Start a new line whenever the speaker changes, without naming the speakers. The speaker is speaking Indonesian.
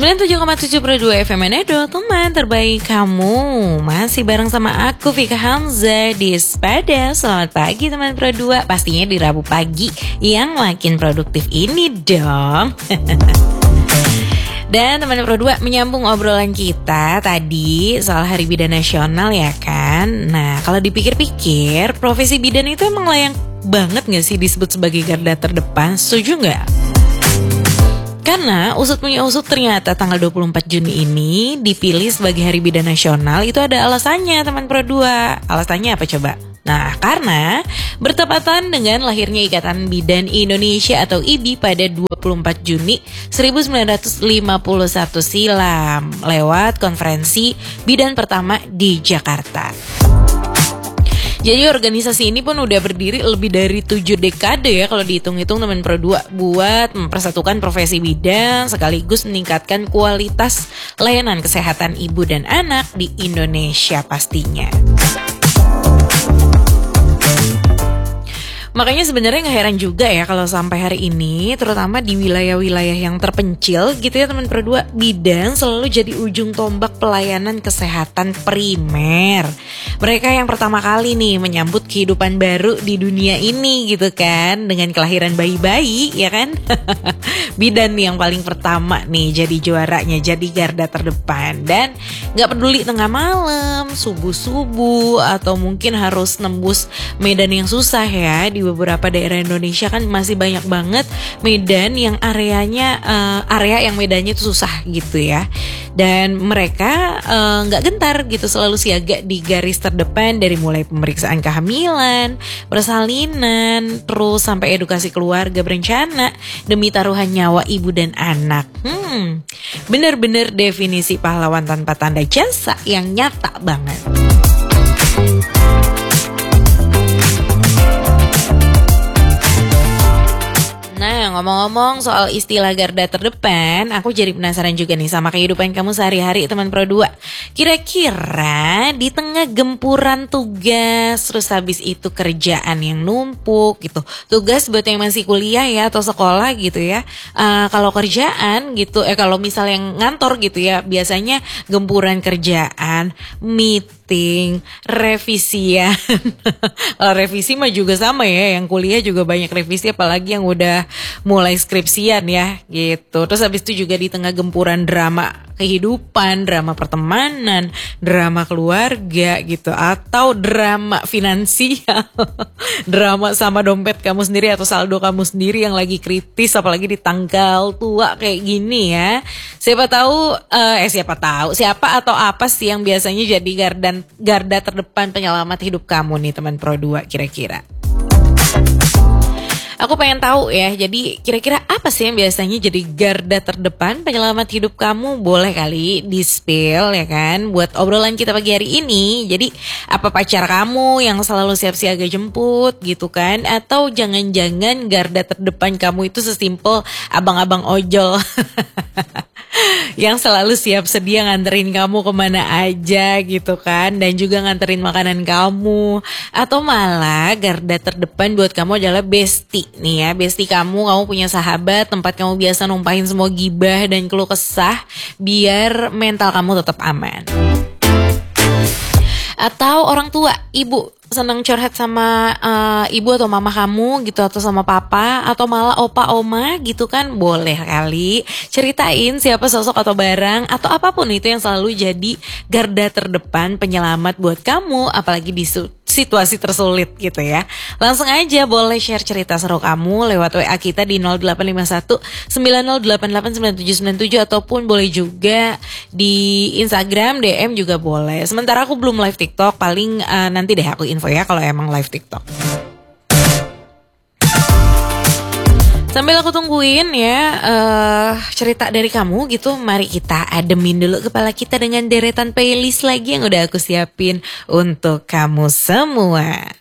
97,7 Pro 2 FM Manado, teman terbaik kamu. Masih bareng sama aku Vika Hamzah di Sepada. Selamat pagi teman Pro 2. Pastinya di Rabu pagi yang makin produktif ini dong. Dan teman Pro 2, menyambung obrolan kita tadi soal Hari Bidan Nasional ya kan. Nah, kalau dipikir-pikir, profesi bidan itu emang layak banget gak sih disebut sebagai garda terdepan? Setuju gak? Karena usut punya usut, ternyata tanggal 24 Juni ini dipilih sebagai Hari Bidan Nasional itu ada alasannya teman Pro 2. Alasannya apa coba? Nah, karena bertepatan dengan lahirnya Ikatan Bidan Indonesia atau IBI pada 24 Juni 1951 silam lewat konferensi bidan pertama di Jakarta. Jadi organisasi ini pun udah berdiri lebih dari 7 dekade ya kalau dihitung-hitung teman Pro 2, buat mempersatukan profesi bidan sekaligus meningkatkan kualitas layanan kesehatan ibu dan anak di Indonesia pastinya. Makanya sebenarnya gak heran juga ya kalau sampai hari ini, terutama di wilayah-wilayah yang terpencil gitu ya teman Pro 2, bidan selalu jadi ujung tombak pelayanan kesehatan primer. Mereka yang pertama kali nih menyambut kehidupan baru di dunia ini gitu kan, dengan kelahiran bayi-bayi ya kan. Bidan nih yang paling pertama nih jadi juaranya, jadi garda terdepan. Dan gak peduli tengah malam, subuh-subuh, atau mungkin harus nembus medan yang susah ya. Di beberapa daerah Indonesia kan masih banyak banget medan yang area yang medannya itu susah gitu ya. Dan mereka gak gentar gitu, selalu siaga di garis terdepan dari mulai pemeriksaan kehamilan, persalinan, terus sampai edukasi keluarga berencana demi taruhan nyawa ibu dan anak. Bener-bener definisi pahlawan tanpa tanda jasa yang nyata banget. Nah, ngomong-ngomong soal istilah garda terdepan, aku jadi penasaran juga nih sama kehidupan kamu sehari-hari teman Pro 2. Kira-kira di tengah gempuran tugas, terus habis itu kerjaan yang numpuk gitu. Tugas buat yang masih kuliah ya atau sekolah gitu ya. Kalau kerjaan gitu, kalau misal yang ngantor gitu ya, biasanya gempuran kerjaan, meeting, revisian. Kalau revisi mah juga sama ya, yang kuliah juga banyak revisi, apalagi yang udah mulai skripsian ya gitu. Terus habis itu juga di tengah gempuran drama kehidupan, drama pertemanan, drama keluarga gitu, atau drama finansial. Drama sama dompet kamu sendiri atau saldo kamu sendiri yang lagi kritis, apalagi di tanggal tua kayak gini ya. Siapa atau apa sih yang biasanya jadi garda terdepan penyelamat hidup kamu nih teman Pro 2 kira-kira? Aku pengen tahu ya, jadi kira-kira apa sih yang biasanya jadi garda terdepan penyelamat hidup kamu? Boleh kali di-spill ya kan, buat obrolan kita pagi hari ini. Jadi apa pacar kamu yang selalu siap siaga jemput gitu kan? Atau jangan-jangan garda terdepan kamu itu sesimpel abang-abang ojol yang selalu siap sedia nganterin kamu kemana aja gitu kan, dan juga nganterin makanan kamu. Atau malah garda terdepan buat kamu adalah bestie nih ya, bestie kamu punya sahabat tempat kamu biasa numpahin semua gibah dan keluh kesah biar mental kamu tetap aman. Atau orang tua, ibu senang curhat sama ibu atau mama kamu gitu, atau sama papa, atau malah opa oma gitu kan, boleh kali ceritain siapa sosok atau barang atau apapun itu yang selalu jadi garda terdepan penyelamat buat kamu, apalagi di situasi tersulit gitu ya. Langsung aja boleh share cerita seru kamu lewat WA kita di 0851 9088 9797, ataupun boleh juga di Instagram DM juga boleh. Sementara aku belum live TikTok, paling nanti deh aku info ya kalau emang live TikTok. Sambil aku tungguin ya cerita dari kamu gitu, mari kita ademin dulu kepala kita dengan deretan playlist lagi yang udah aku siapin untuk kamu semua.